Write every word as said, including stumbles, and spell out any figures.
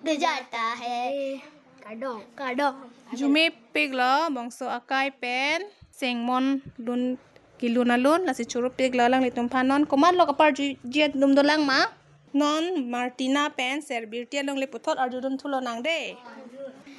गुजरता है Kadong. Kadong. Jumi pigla bangso akai pen sengmon lun kilun alun nasi churup pigla lang litum panon koman lo kapar jiat dum dolang ma non Martina pen serbir tia long le putot arjudun thulo nang de